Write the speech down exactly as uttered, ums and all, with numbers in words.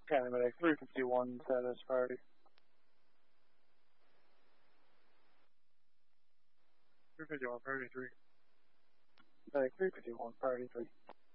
County Medic three fifty-one, status priority. three fifty-one, priority three. Medic three fifty-one, priority three.